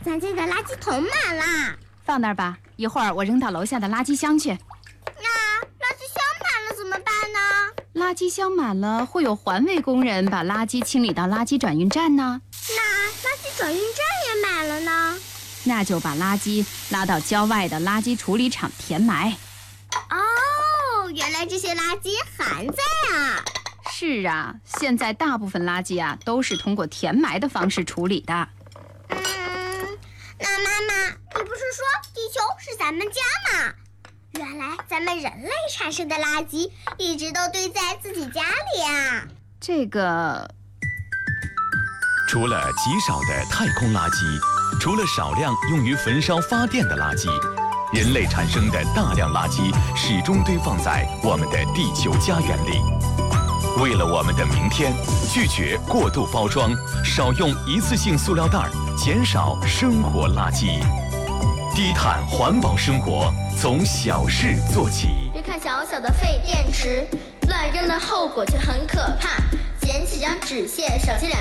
咱家的垃圾桶满了。 放那儿吧，一会儿我扔到楼下的垃圾箱去。 那垃圾箱满了怎么办呢？ 垃圾箱满了，会有环卫工人把垃圾清理到垃圾转运站呢。 那垃圾转运站也满了呢？ 那就把垃圾拉到郊外的垃圾处理厂填埋。 哦，原来这些垃圾还在啊！ 是啊，现在大部分垃圾啊都是通过填埋的方式处理的。 那妈妈，你不是说地球是咱们家吗？原来咱们人类产生的垃圾一直都堆在自己家里啊！ 这个， 除了极少的太空垃圾，除了少量用于焚烧发电的垃圾，人类产生的大量垃圾始终堆放在我们的地球家园里。为了我们的明天，拒绝过度包装，少用一次性塑料袋，减少生活垃圾。低碳环保生活，从小事做起。 别看小小的废电池，乱扔的后果却很可怕。捡起张纸屑，少吸2